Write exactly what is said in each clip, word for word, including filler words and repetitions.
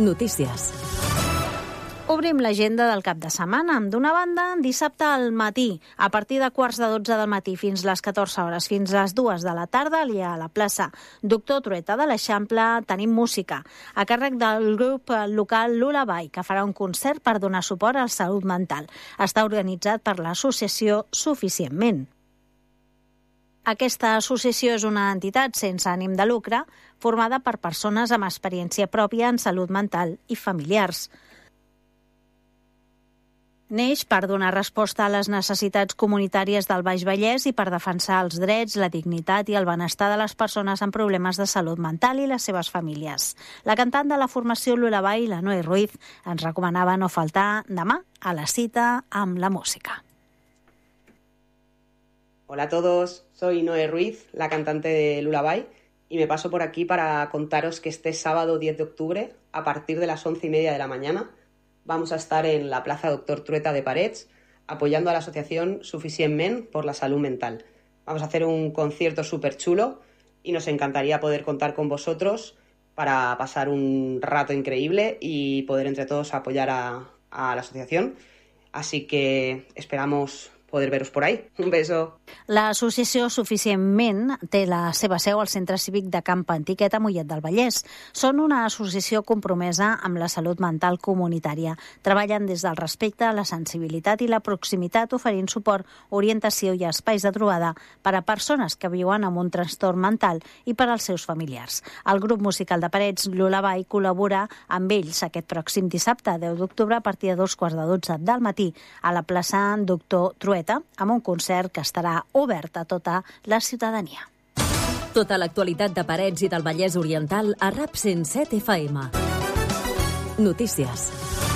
Notícies. Obrim l'agenda del cap de setmana. D'una banda, dissabte al matí, a partir de quarts de dotze del matí fins les catorze hores, fins les dues de la tarda, a la plaça Doctor Trueta de l'Eixample tenim música, a càrrec del grup local Lullaby, que farà un concert per donar suport a la salut mental. Està organitzat per l'associació Suficientment. Aquesta associació és una entitat sense ànim de lucre, formada per persones amb experiència pròpia en salut mental i familiars. Neix per donar resposta a les necessitats comunitàries del Baix Vallès i per defensar els drets, la dignitat i el benestar de les persones amb problemes de salut mental i les seves famílies. La cantant de la formació Lullaby, la Noé Ruiz, ens recomanava no faltar demà a la cita amb la música. Hola a todos, soy Noé Ruiz, la cantante de Lullaby, y me paso por aquí para contaros que este sábado diez de octubre, a partir de las once y media de la mañana, vamos a estar en la Plaza Doctor Trueta de Parets, apoyando a la asociación Suficientment por la salud mental. Vamos a hacer un concierto súper chulo y nos encantaría poder contar con vosotros para pasar un rato increíble y poder entre todos apoyar a, a la asociación. Así que esperamos poder veros por ahí. Un beso. L'associació Suficientment té la seva seu al Centre Cívic de Camp Antiquet a Mollet del Vallès. Són una associació compromesa amb la salut mental comunitària. Treballen des del respecte, la sensibilitat i la proximitat, oferint suport, orientació i espais de trobada per a persones que viuen amb un trastorn mental i per als seus familiars. El grup musical de Parets, Lullaby, col·labora amb ells aquest pròxim dissabte, deu d'octubre, a partir de dos quarts de dotze del matí, a la plaça Doctor Trueta, amb un concert que estarà obert a tota la ciutadania. Tota l'actualitat de Parets i del Vallès Oriental a RAP cent set F M. Notícies.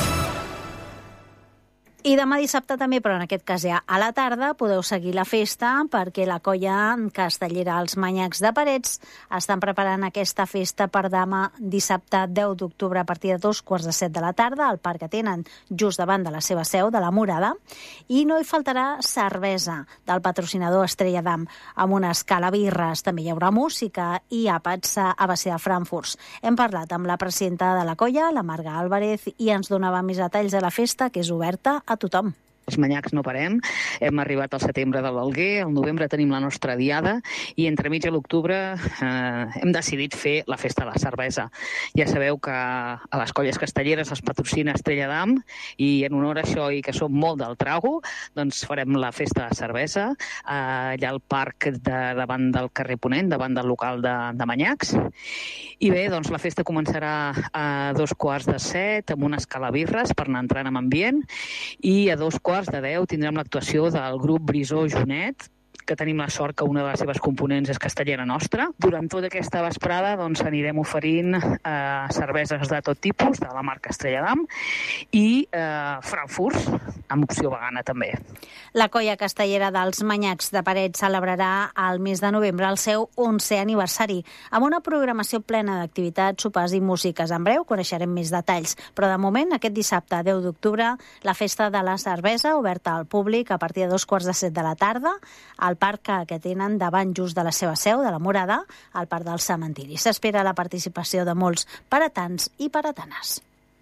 I demà dissabte també, però en aquest cas ja a la tarda, podeu seguir la festa perquè la colla castellera Els Manyacs de Parets estan preparant aquesta festa per demà dissabte deu d'octubre a partir de dos quarts de set de la tarda al parc que tenen just davant de la seva seu, de la Morada, i no hi faltarà cervesa del patrocinador Estrella d'Am, amb unes calabirres, també hi haurà música i àpats a base de frankfurts. Hem parlat amb la presidenta de la colla, la Marga Álvarez, i ens donava més detalls de la festa, que és oberta a tothom. Els manyacs no parem, hem arribat al setembre de l'Alguer, al novembre tenim la nostra diada i entremig a l'octubre eh, hem decidit fer la festa de la cervesa. Ja sabeu que a les colles castelleres es patrocina Estrella d'Am i en honor a això i que som molt del trago, doncs farem la festa de la cervesa eh, allà al parc de, davant del carrer Ponent, davant del local de, de manyacs. I bé, doncs la festa començarà a dos quarts de set amb unes calabirres per anar entrant en ambient i a dos quarts de deu tindrem l'actuació del grup Brisó Jonet, que tenim la sort que una de les seves components és castellera nostra. Durant tota aquesta vesprada doncs, anirem oferint eh, cerveses de tot tipus, de la marca Estrella d'Am, i eh, frankfurts, amb opció vegana també. La colla castellera dels Manyacs de Parets celebrarà al mes de novembre el seu onzè aniversari, amb una programació plena d'activitats, sopars i músiques. En breu coneixerem més detalls, però de moment, aquest dissabte, deu d'octubre, la festa de la cervesa, oberta al públic a partir de dos quarts de set de la tarda, al parc que tenen davant just de la seva seu, de la Morada, al parc del cementiri. S'espera la participació de molts paratans i paratanes.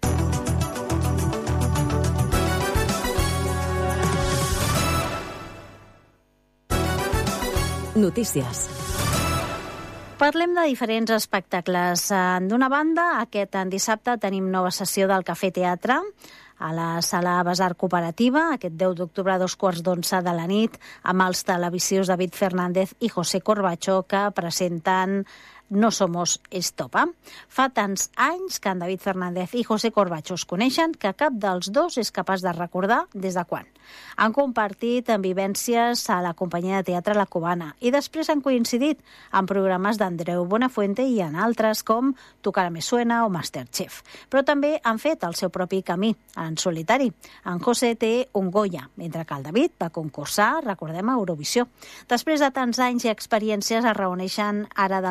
Notícies. Parlem de diferents espectacles. D'una banda, aquest dissabte tenim nova sessió del Cafè Teatre a la Sala Besar Cooperativa, aquest deu d'octubre a dos quarts d'onze de la nit, amb els televisius David Fernández i José Corbacho, que presenten No Somos Estopa. Fa tants anys que en David Fernández i José Corbacho es coneixen que cap dels dos és capaç de recordar des de quan. Han compartit en vivències a la companyia de teatre La Cubana i després han coincidit en programes d'Andreu Buenafuente i en altres com Tu cara me suena o Masterchef. Però també han fet el seu propi camí en solitari. En José té un Goya, mentre que el David va concursar, recordem, a Eurovisió. Després de tants anys i experiències es reuneixen ara dalt de l'escenari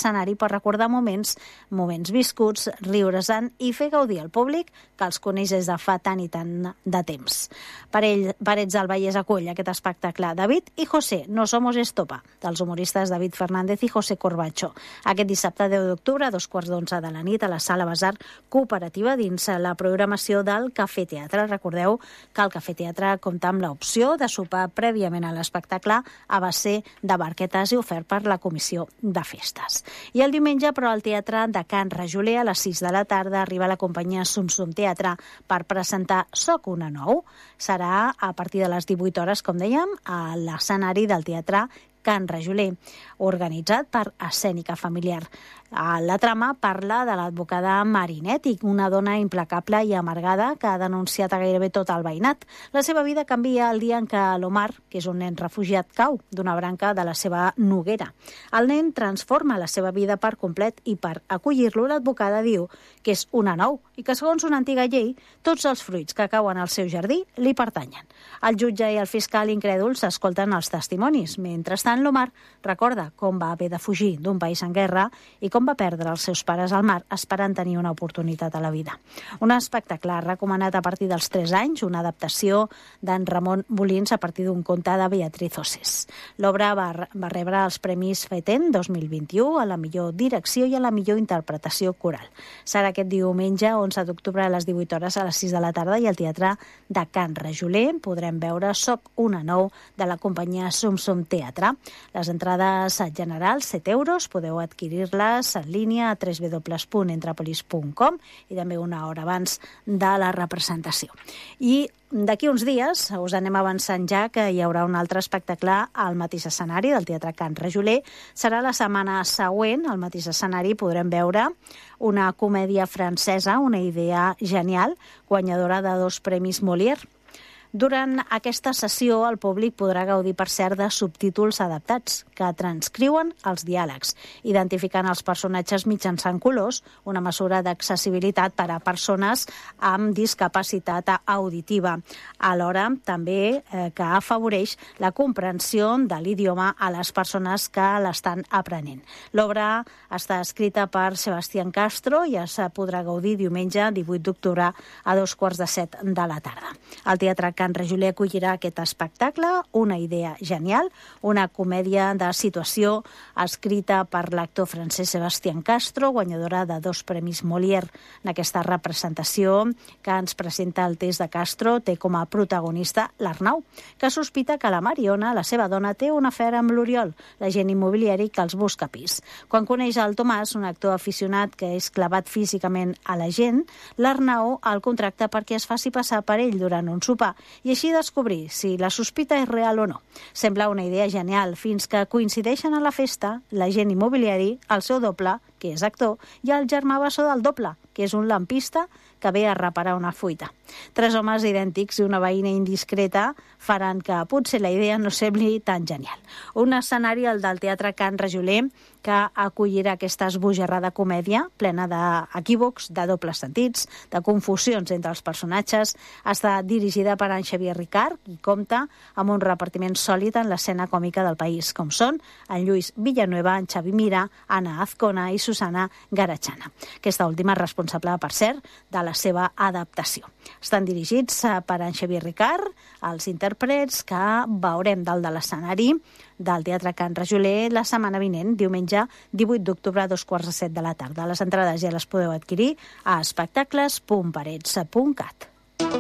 l'escenari per recordar moments, moments viscuts, riure's-en i fer gaudir al públic que els coneix des de fa tant i tant de temps. Parell, Parets del Vallès acull aquest espectacle David i José, no somos estopa, dels humoristes David Fernández i José Corbacho. Aquest dissabte deu d'octubre, a dos quarts d'onze de la nit, a la Sala Basar Cooperativa, dins la programació del Cafè Teatre. Recordeu que el Cafè Teatre compta amb l'opció de sopar prèviament a l'espectacle a base de barquetes i ofert per la Comissió de Festes. I el diumenge, però, al Teatre de Can Rajoler, a les sis de la tarda, arriba la companyia Sum Sum Teatre per presentar Soc una nou. Serà a partir de les divuit hores, com dèiem, a l'escenari del Teatre Can Rajoler, organitzat per Escènica Familiar. La trama parla de l'advocada Marinette, una dona implacable i amargada que ha denunciat a gairebé tot el veïnat. La seva vida canvia el dia en què l'Omar, que és un nen refugiat, cau d'una branca de la seva noguera. El nen transforma la seva vida per complet i per acollir-lo l'advocada diu que és una nou i que segons una antiga llei tots els fruits que cauen al seu jardí li pertanyen. El jutge i el fiscal incrèduls escolten els testimonis. Mentrestant, l'Omar recorda com va haver de fugir d'un país en guerra i com va perdre els seus pares al mar esperant tenir una oportunitat a la vida. Un espectacle recomanat a partir dels tres anys, una adaptació d'en Ramon Molins a partir d'un conte de Beatriz Osés. L'obra va, va rebre els Premis Feten dos mil vint-i-u a la millor direcció i a la millor interpretació coral. Serà aquest diumenge, onze d'octubre, a les divuit hores, a les sis de la tarda, i al Teatre de Can Rajoler podrem veure Soc una nou de la companyia Sum Sum Teatre. Les entrades generals, set euros, podeu adquirir-les en línia a w w w punt entrapolis punt com i també una hora abans de la representació. I d'aquí uns dies us anem avançant ja que hi haurà un altre espectacle al mateix escenari del Teatre Can Rajoler. Serà la setmana següent, al mateix escenari podrem veure una comèdia francesa, una idea genial, guanyadora de dos Premis Molière. Durant aquesta sessió, el públic podrà gaudir, per cert, de subtítols adaptats que transcriuen els diàlegs, identificant els personatges mitjançant colors, una mesura d'accessibilitat per a persones amb discapacitat auditiva. Alhora, també eh, que afavoreix la comprensió de l'idioma a les persones que l'estan aprenent. L'obra està escrita per Sebastián Castro i es podrà gaudir diumenge divuit d'octubre a dos quarts de set de la tarda. El Teatre Can Rajoler acollirà aquest espectacle, una idea genial, una comèdia de situació escrita per l'actor francès Sebastián Castro, guanyadora de dos Premis Molière. En aquesta representació que ens presenta el text de Castro té com a protagonista l'Arnau, que sospita que la Mariona, la seva dona, té un afer amb l'Oriol, l'agent immobiliari que els busca pis. Quan coneix el Tomàs, un actor aficionat que és clavat físicament a la gent, l'Arnau el contracta perquè es faci passar per ell durant un sopar i així descobrir si la sospita és real o no. Sembla una idea genial, fins que coincideixen a la festa l'agent immobiliari, el seu doble, que és actor, i el germà bessó del doble, que és un lampista que ve a reparar una fuita. Tres homes idèntics i una veïna indiscreta faran que potser la idea no sembli tan genial. Un escenari, el del Teatre Can Rajoler, que acollirà aquesta esbojarrada comèdia plena d'equívocs, de dobles sentits, de confusions entre els personatges. Està dirigida per en Xavier Ricart i compta amb un repartiment sòlid en l'escena còmica del país, com són en Lluís Villanueva, en Xavi Mira, Anna Azcona i Susana Garachana. Aquesta última responsable, per cert, de la seva adaptació. Estan dirigits per en Xavier Ricart, els intèrprets que veurem dalt de l'escenari del Teatre Can Rajoler la setmana vinent, diumenge divuit d'octubre a dos quarts de set de la tarda. Les entrades ja les podeu adquirir a espectacles punt parets punt cat.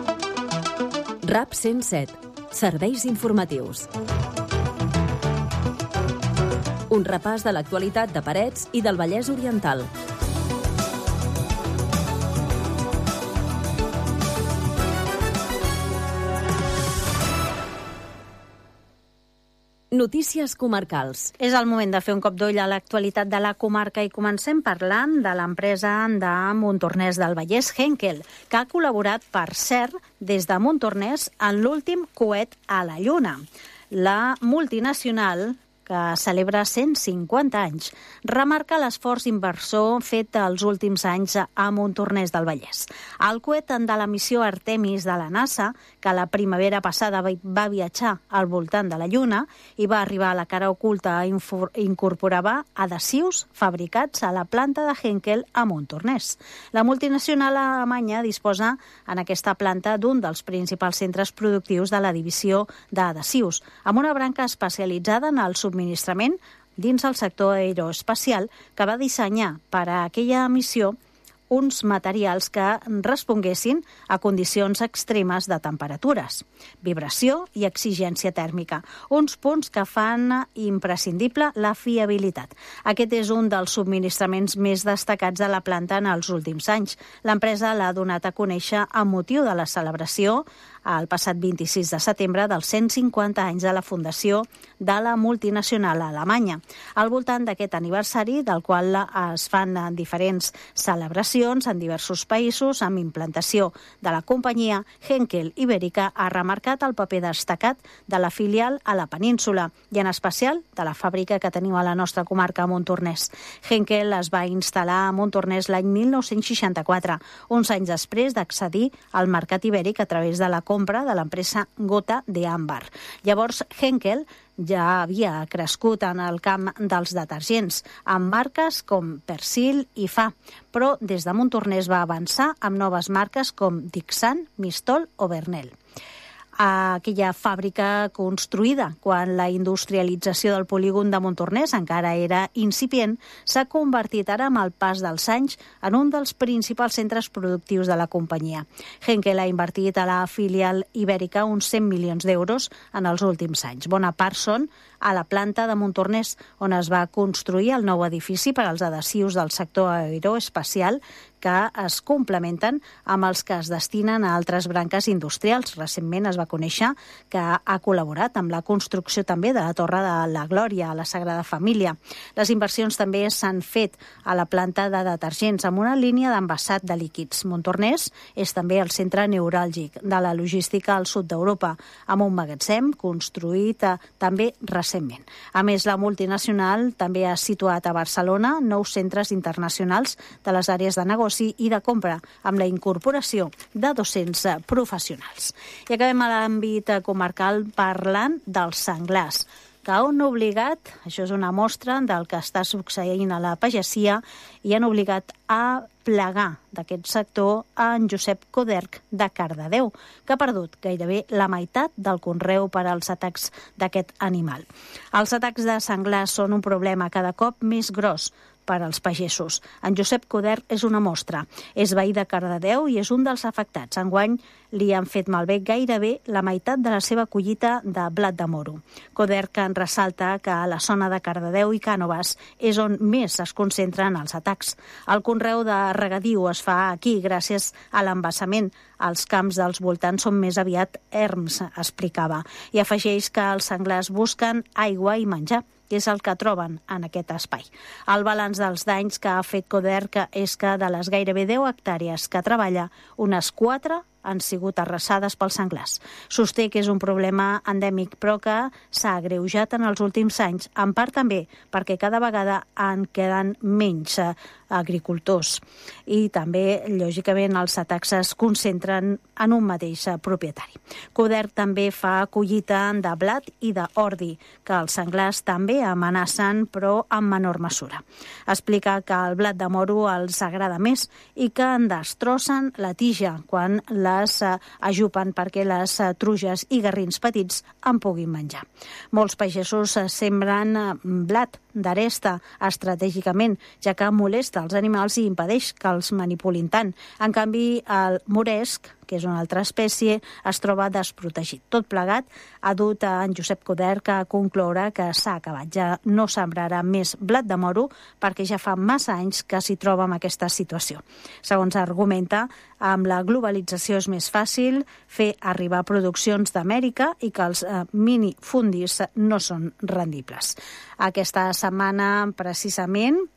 RAP cent set. Serveis informatius. Un repàs de l'actualitat de Parets i del Vallès Oriental. Notícies comarcals. És el moment de fer un cop d'ull a l'actualitat de la comarca i comencem parlant de l'empresa de Montornès del Vallès, Henkel, que ha col·laborat, per cert, des de Montornès en l'últim coet a la Lluna. La multinacional que celebra cent cinquanta anys. Remarca l'esforç inversor fet els últims anys a Montornès del Vallès. El coet de la missió Artemis de la NASA, que la primavera passada va viatjar al voltant de la Lluna i va arribar a la cara oculta, incorporava adhesius fabricats a la planta de Henkel a Montornès. La multinacional alemanya disposa en aquesta planta d'un dels principals centres productius de la divisió d'adhesius, amb una branca especialitzada en el subministrament dins el sector aeroespacial que va dissenyar per a aquella missió uns materials que responguessin a condicions extremes de temperatures, vibració i exigència tèrmica, uns punts que fan imprescindible la fiabilitat. Aquest és un dels subministraments més destacats de la planta en els últims anys. L'empresa l'ha donat a conèixer amb motiu de la celebració el passat vint-i-sis de setembre dels cent cinquanta anys de la fundació de la multinacional alemanya. Al voltant d'aquest aniversari, del qual es fan diferents celebracions en diversos països amb implantació de la companyia, Henkel Ibèrica ha remarcat el paper destacat de la filial a la península i en especial de la fàbrica que tenim a la nostra comarca, a Montornès. Henkel es va instal·lar a Montornès l'any mil nou-cents seixanta-quatre, uns anys després d'accedir al mercat ibèric a través de la compra de l'empresa Gota de Ámbar. Llavors, Henkel ja havia crescut en el camp dels detergents, amb marques com Persil i Fa, però des de Montornès va avançar amb noves marques com Dixan, Mistol o Bernel. Aquella fàbrica construïda quan la industrialització del polígon de Montornès encara era incipient, s'ha convertit ara amb el pas dels anys en un dels principals centres productius de la companyia. Henkel ha invertit a la filial ibèrica uns cent milions d'euros en els últims anys. Bona part són a la planta de Montornès, on es va construir el nou edifici per als adhesius del sector aeroespacial que es complementen amb els que es destinen a altres branques industrials. Recentment es va conèixer que ha col·laborat amb la construcció també de la Torre de la Glòria a la Sagrada Família. Les inversions també s'han fet a la planta de detergents amb una línia d'envasat de líquids. Montornès és també el centre neuràlgic de la logística al sud d'Europa, amb un magatzem construït eh, també recentment. A més, la multinacional també ha situat a Barcelona nous centres internacionals de les àrees de negoci i de compra, amb la incorporació de dos-cents professionals. I acabem a l'àmbit comarcal parlant dels senglars, que han obligat, això és una mostra del que està succeint a la pagesia, i han obligat a plegar d'aquest sector a en Josep Coderch de Cardedeu, que ha perdut gairebé la meitat del conreu per als atacs d'aquest animal. Els atacs de senglars són un problema cada cop més gros per als pagesos. En Josep Coderch és una mostra. És veí de Cardedeu i és un dels afectats. Enguany li han fet malbé gairebé la meitat de la seva collita de blat de moro. Coderch en ressalta que a la zona de Cardedeu i Cànoves és on més es concentren els atacs. El conreu de regadiu es fa aquí gràcies a l'embassament. Els camps dels voltants són més aviat erms, explicava. I afegeix que els senglars busquen aigua i menjar, que és el que troben en aquest espai. El balanç dels danys que ha fet Coderch és que de les gairebé deu hectàrees que treballa, unes quatre han sigut arrasades pels senglars. Sosté que és un problema endèmic, però que s'ha agreujat en els últims anys, en part també perquè cada vegada en queden menys agricultors. I també, lògicament, els atacs es concentren en un mateix propietari. Coderch també fa collita de blat i d'ordi, que els senglars també amenacen, però en menor mesura. Explica que el blat de moro els agrada més i que en destrossen la tija quan les ajupen perquè les truges i garrins petits en puguin menjar. Molts pagesos sembren blat d'aresta estratègicament, ja que molesta els animals i impedeix que els manipulin tant. En canvi, el moresc, que és una altra espècie, es troba desprotegit. Tot plegat ha dut a en Josep Coderch a concloure que s'ha acabat. Ja no sembrarà més blat de moro perquè ja fa massa anys que s'hi troba en aquesta situació. Segons argumenta, amb la globalització és més fàcil fer arribar produccions d'Amèrica i que els eh, minifundis no són rendibles. Aquesta setmana, precisament,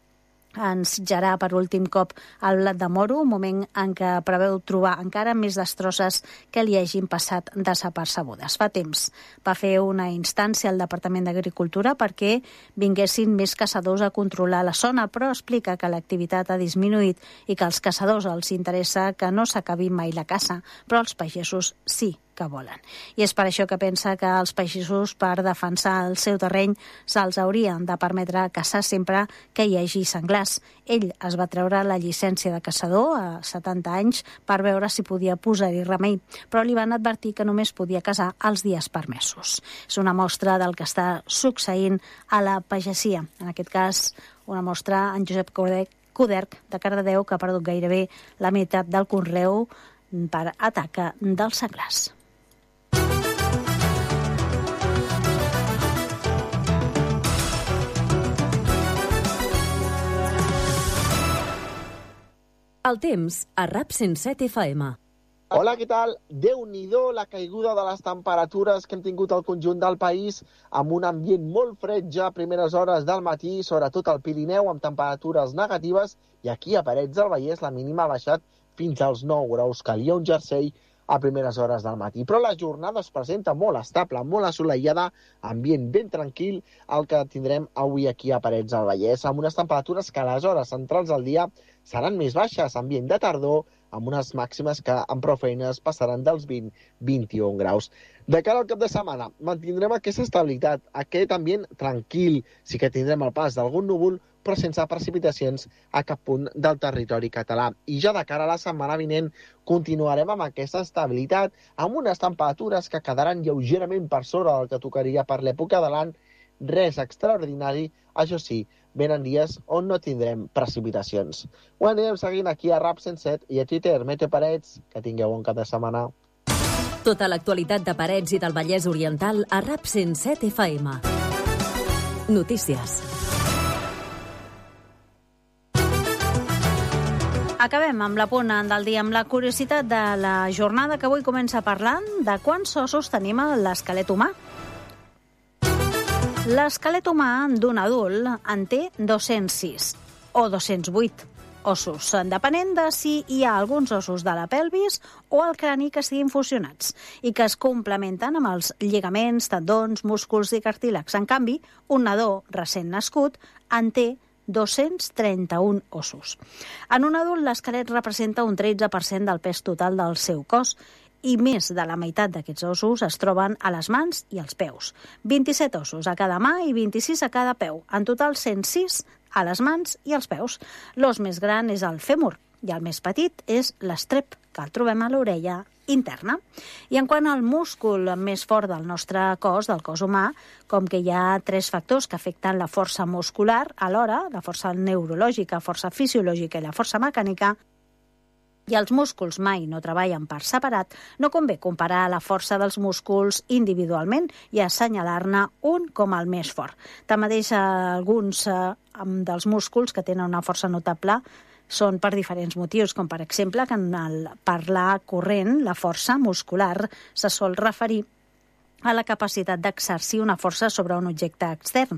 ensijarà per últim cop el blat de moro, un moment en què preveu trobar encara més destrosses que li hagin passat desapercebudes. Fa temps va fer una instància al Departament d'Agricultura perquè vinguessin més caçadors a controlar la zona, però explica que l'activitat ha disminuït i que als caçadors els interessa que no s'acabi mai la caça, però els pagesos sí que volen. I és per això que pensa que els pagesos, per defensar el seu terreny, se'ls haurien de permetre caçar sempre que hi hagi senglars. Ell es va treure la llicència de caçador a setanta anys per veure si podia posar-hi remei, però li van advertir que només podia caçar els dies permesos. És una mostra del que està succeint a la pagesia. En aquest cas, una mostra en Josep Coderch, de Cardedeu, que ha perdut gairebé la meitat del conreu per ataca dels senglars. El temps a RAP cent set F M. Hola, què tal? Déu-n'hi-do la caiguda de les temperatures que hem tingut al conjunt del país, amb un ambient molt fred ja a primeres hores del matí, sobretot al Pirineu, amb temperatures negatives, i aquí a Parets del Vallès la mínima ha baixat fins als nou graus. Calia un jersei a primeres hores del matí. Però la jornada es presenta molt estable, molt assolellada, ambient ben tranquil, el que tindrem avui aquí a Parets del Vallès, amb unes temperatures que a les hores centrals del dia seran més baixes, ambient de tardor, amb unes màximes que amb prou feines passaran dels vint a vint i un graus. De cara al cap de setmana, mantindrem aquesta estabilitat, aquest ambient tranquil. Sí que tindrem el pas d'algun núvol, però sense precipitacions a cap punt del territori català. I ja de cara a la setmana vinent continuarem amb aquesta estabilitat, amb unes temperatures que quedaran lleugerament per sobre del que tocaria per l'època de l'any. Res extraordinari, això sí, venen dies on no tindrem precipitacions. Ho anirem seguint aquí a RAP cent set i a Twitter, Mete Parets. Que tingueu un cap de setmana. Tota l'actualitat de Parets i del Vallès Oriental a RAP cent set F M. Notícies. Acabem amb la punt del dia, amb la curiositat de la jornada, que avui comença parlant de quants ossos tenim a l'esquelet humà. L'esquelet humà d'un adult en té dos-cents sis o dos-cents vuit ossos, depenent de si hi ha alguns ossos de la pelvis o el crani que estiguin fusionats i que es complementen amb els lligaments, tendons, músculs i cartílags. En canvi, un nadó recent nascut en té dos-cents trenta-un ossos. En un adult, l'esquelet representa un tretze per cent del pes total del seu cos i més de la meitat d'aquests ossos es troben a les mans i als peus. vint-i-set ossos a cada mà i vint-i-sis a cada peu. En total, cent sis a les mans i als peus. L'os més gran és el fèmur i el més petit és l'estrep, que el trobem a l'orella interna. I en quant al múscul més fort del nostre cos, del cos humà, com que hi ha tres factors que afecten la força muscular alhora, la força neurològica, força fisiològica i la força mecànica, i els músculs mai no treballen per separat, no convé comparar la força dels músculs individualment i assenyalar-ne un com el més fort. Tanmateix, alguns eh, dels músculs que tenen una força notable són per diferents motius, com per exemple que en el parlar corrent, la força muscular se sol referir a la capacitat d'exercir una força sobre un objecte extern.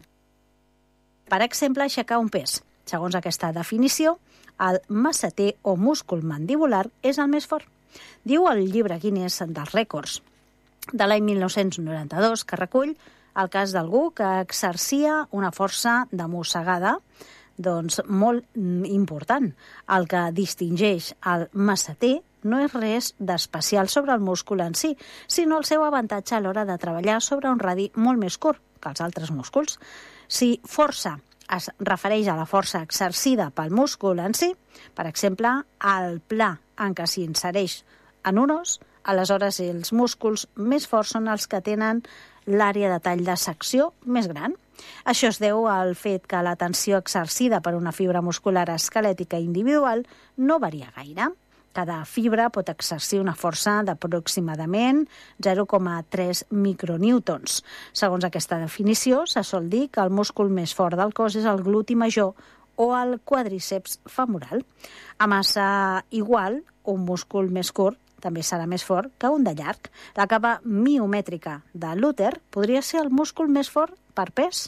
Per exemple, aixecar un pes. Segons aquesta definició, el masseter o múscul mandibular és el més fort. Diu el llibre Guinness dels rècords de l'any mil nou-cents noranta-dos, que recull el cas d'algú que exercia una força de mossegada doncs, molt important. El que distingeix el masseter no és res d'especial sobre el múscul en si, sinó el seu avantatge a l'hora de treballar sobre un radi molt més curt que els altres músculs. Si força es refereix a la força exercida pel múscul en si, per exemple, al pla en què s'hi insereix en un os, aleshores els músculs més forts són els que tenen l'àrea de tall de secció més gran. Això es deu al fet que la tensió exercida per una fibra muscular esquelètica individual no varia gaire. Cada fibra pot exercir una força d'aproximadament zero coma tres micronewtons. Segons aquesta definició, se sol dir que el múscul més fort del cos és el gluti major o el quadríceps femoral. A massa igual, un múscul més curt també serà més fort que un de llarg. La capa miomètrica de l'úter podria ser el múscul més fort per pes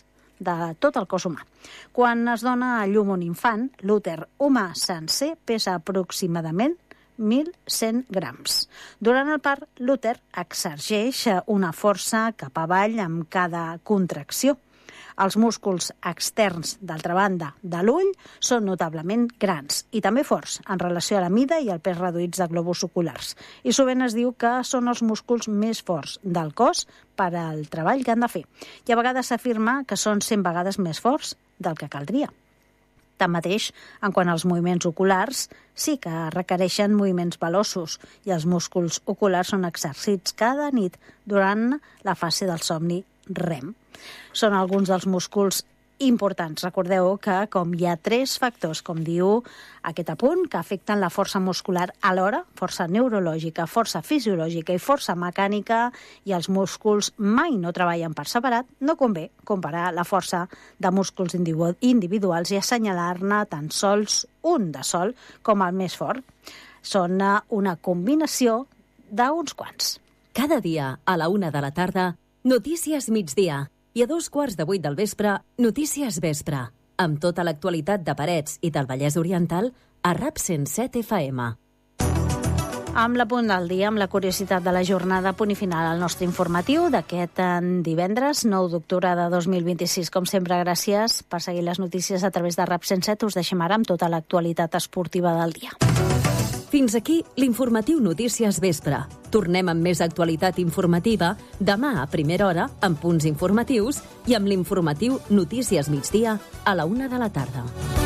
de tot el cos humà. Quan es dona a llum un infant, l'úter humà sencer pesa aproximadament mil cent grams. Durant el part, l'úter exerceix una força cap avall amb cada contracció. Els músculs externs, d'altra banda, de l'ull, són notablement grans i també forts en relació a la mida i el pes reduïts de globus oculars. I sovint es diu que són els músculs més forts del cos per al treball que han de fer. I a vegades s'afirma que són cent vegades més forts del que caldria. Tanmateix, en quant als moviments oculars, sí que requereixen moviments veloços i els músculs oculars són exercits cada nit durant la fase del somni REM. Són alguns dels músculs importants. Recordeu que com hi ha tres factors, com diu aquest apunt, que afecten la força muscular alhora, força neurològica, força fisiològica i força mecànica, i els músculs mai no treballen per separat, no convé comparar la força de músculs individuals i assenyalar-ne tan sols un de sol com el més fort. Són una combinació d'uns quants. Cada dia, a la una de la tarda, Notícies Migdia. I a dos quarts de vuit del vespre, Notícies Vespre. Amb tota l'actualitat de Parets i del Vallès Oriental a RAP cent set F M. Amb la punt del dia, amb la curiositat de la jornada, punt i final al nostre informatiu d'aquest divendres, nou d'octubre de dos mil vint-i-sis. Com sempre, gràcies per seguir les notícies a través de RAP cent set. Us deixem ara amb tota l'actualitat esportiva del dia. Fins aquí l'informatiu Notícies Vespre. Tornem amb més actualitat informativa demà a primera hora amb punts informatius i amb l'informatiu Notícies Migdia a la una de la tarda.